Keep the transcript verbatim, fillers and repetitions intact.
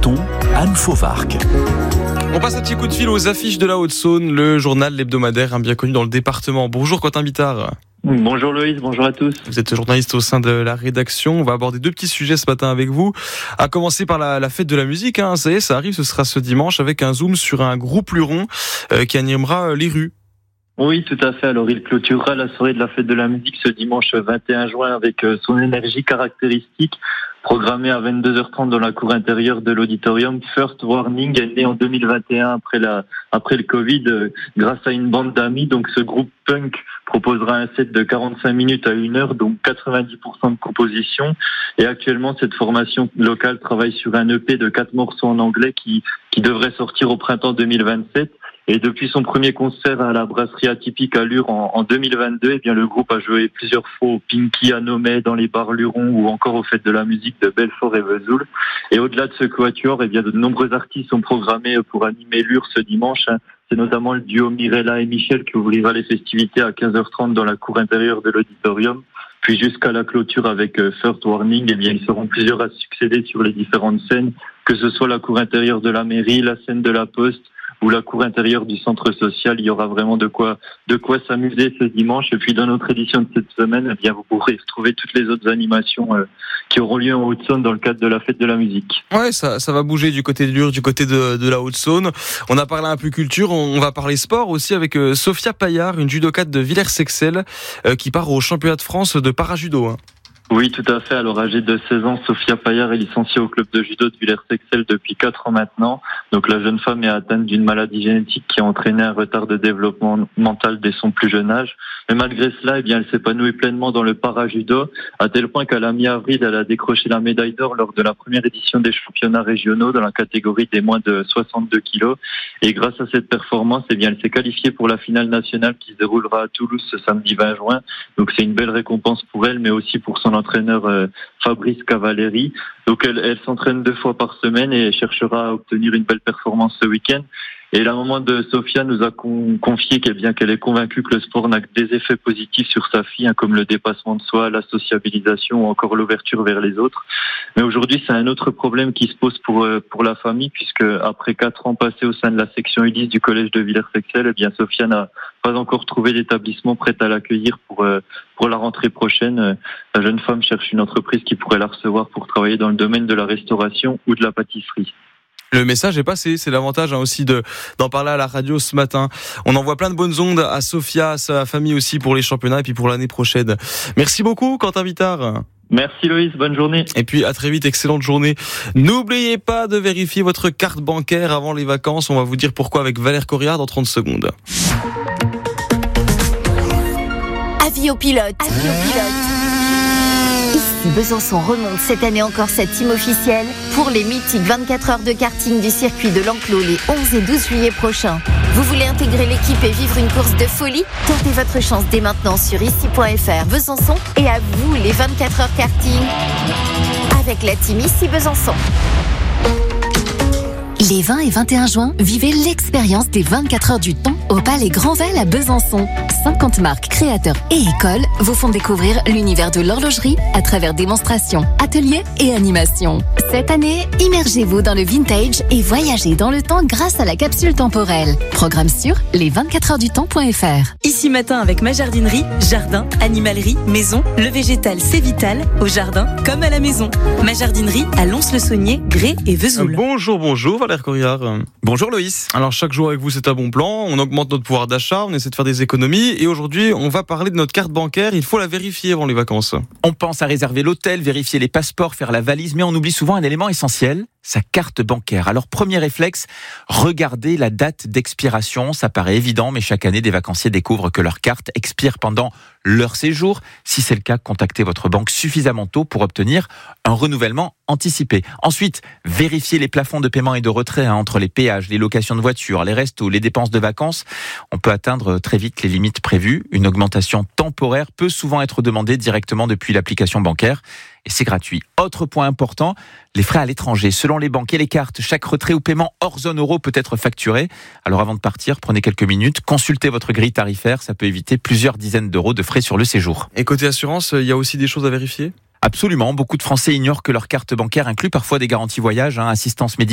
Breton, Anne Fauvarc. On passe un petit coup de fil aux affiches de la Haute-Saône, le journal l'hebdomadaire, hein, bien connu dans le département. Bonjour Quentin Bittard. Bonjour Loïs, bonjour à tous. Vous êtes journaliste au sein de la rédaction. On va aborder deux petits sujets ce matin avec vous. À commencer par la, la fête de la musique. Hein. Ça y est, ça arrive, ce sera ce dimanche avec un zoom sur un groupe luron euh, qui animera euh, les rues. Oui, tout à fait. Alors, il clôturera la soirée de la fête de la musique ce dimanche vingt et un juin avec son énergie caractéristique. Programmé à vingt-deux heures trente dans la cour intérieure de l'auditorium, First Warning est né en deux mille vingt et un après la après le Covid euh, grâce à une bande d'amis. Donc ce groupe punk proposera un set de quarante-cinq minutes à une heure, donc quatre-vingt-dix pour cent de composition. Et actuellement, cette formation locale travaille sur un E P de quatre morceaux en anglais qui qui devrait sortir au printemps deux mille vingt-sept. Et depuis son premier concert à la brasserie atypique à Lure en, en deux mille vingt-deux, eh bien le groupe a joué plusieurs fois au Pinky à Nomé, dans les bars Luron ou encore aux fêtes de la musique de Belfort et Vesoul. Et au-delà de ce quatuor, eh bien de nombreux artistes sont programmés pour animer Lure ce dimanche. C'est notamment le duo Mirella et Michel qui ouvrira les festivités à quinze heures trente dans la cour intérieure de l'auditorium. Puis jusqu'à la clôture avec First Warning, eh bien ils seront plusieurs à succéder sur les différentes scènes, que ce soit la cour intérieure de la mairie, la scène de la Poste ou la cour intérieure du centre social. Il y aura vraiment de quoi de quoi s'amuser ce dimanche. Et puis dans notre édition de cette semaine, eh bien vous pourrez retrouver toutes les autres animations euh, qui auront lieu en Haute-Saône dans le cadre de la fête de la musique. Ouais, ça ça va bouger du côté de Lure, du côté de de la Haute-Saône. On a parlé un peu culture, on, on va parler sport aussi avec euh, Sophia Paillard, une judokate de Villers-Sexel euh, qui part au championnat de France de parajudo. Hein. Oui, tout à fait. Alors, âgée de seize ans, Sophia Paillard est licenciée au club de judo de Villers-Sexel depuis quatre ans maintenant. Donc, la jeune femme est atteinte d'une maladie génétique qui a entraîné un retard de développement mental dès son plus jeune âge. Mais malgré cela, eh bien, elle s'épanouit pleinement dans le parajudo, à tel point qu'à la mi-avril, elle a décroché la médaille d'or lors de la première édition des championnats régionaux dans la catégorie des moins de soixante-deux kilos. Et grâce à cette performance, eh bien, elle s'est qualifiée pour la finale nationale qui se déroulera à Toulouse ce samedi vingt juin. Donc, c'est une belle récompense pour elle, mais aussi pour son entraîneur euh, Fabrice Cavalleri. Donc elle, elle s'entraîne deux fois par semaine et cherchera à obtenir une belle performance ce week-end. Et la maman de Sophia nous a con, confié qu'elle, bien qu'elle est convaincue que le sport n'a que des effets positifs sur sa fille, hein, comme le dépassement de soi, la sociabilisation ou encore l'ouverture vers les autres. Mais aujourd'hui, c'est un autre problème qui se pose pour euh, pour la famille, puisque après quatre ans passés au sein de la section U dix du collège de Villers-Sexel, eh bien Sophia n'a pas encore trouvé d'établissement prêt à l'accueillir pour euh, pour la rentrée prochaine. La jeune femme cherche une entreprise qui pourrait la recevoir pour travailler dans le domaine de la restauration ou de la pâtisserie. Le message est passé, c'est l'avantage hein, aussi de, d'en parler à la radio ce matin. On envoie plein de bonnes ondes à Sophia, à sa famille aussi pour les championnats et puis pour l'année prochaine. Merci beaucoup Quentin Bittard. Merci Loïs, bonne journée. Et puis à très vite, excellente journée. N'oubliez pas de vérifier votre carte bancaire avant les vacances. On va vous dire pourquoi avec Valère Corriard dans trente secondes. Avis aux pilotes. Avis aux pilotes. Ici, Besançon remonte cette année encore sa team officielle pour les mythiques vingt-quatre heures de karting du circuit de l'Enclos les onze et douze juillet prochains. Vous voulez intégrer l'équipe et vivre une course de folie ? Tentez votre chance dès maintenant sur ici point f r Besançon et à vous les vingt-quatre heures karting avec la team Ici Besançon. Les vingt et vingt et un juin, vivez l'expérience des vingt-quatre heures du temps au Palais Grandval à Besançon. cinquante marques, créateurs et écoles vous font découvrir l'univers de l'horlogerie à travers démonstrations, ateliers et animations. Cette année, immergez-vous dans le vintage et voyagez dans le temps grâce à la capsule temporelle. Programme sur les vingt-quatre heures du temps point f r. Ici matin avec ma jardinerie, jardin, animalerie, maison, le végétal c'est vital, au jardin comme à la maison. Ma jardinerie à Lons-le-Saunier, Grès et Vesoul. Bonjour, bonjour Valère Corriard. Bonjour Loïs. Alors chaque jour avec vous c'est un bon plan, on augmente notre pouvoir d'achat, on essaie de faire des économies et aujourd'hui on va parler de notre carte bancaire, il faut la vérifier avant les vacances. On pense à réserver l'hôtel, vérifier les passeports, faire la valise, mais on oublie souvent un élément essentiel, sa carte bancaire. Alors premier réflexe, regardez la date d'expiration, ça paraît évident mais chaque année des vacanciers découvrent que leur carte expire pendant leur séjour. Si c'est le cas, contactez votre banque suffisamment tôt pour obtenir un renouvellement anticipé. Ensuite, vérifiez les plafonds de paiement et de retrait hein, entre les péages, les locations de voitures, les restos, les dépenses de vacances. On peut atteindre très vite les limites prévues. Une augmentation temporaire peut souvent être demandée directement depuis l'application bancaire. Et c'est gratuit. Autre point important, les frais à l'étranger. Selon les banques et les cartes, chaque retrait ou paiement hors zone euro peut être facturé. Alors avant de partir, prenez quelques minutes, consultez votre grille tarifaire, ça peut éviter plusieurs dizaines d'euros de frais sur le séjour. Et côté assurance, il y a aussi des choses à vérifier ? Absolument, beaucoup de Français ignorent que leur carte bancaire inclut parfois des garanties voyage, hein, assistance médicale.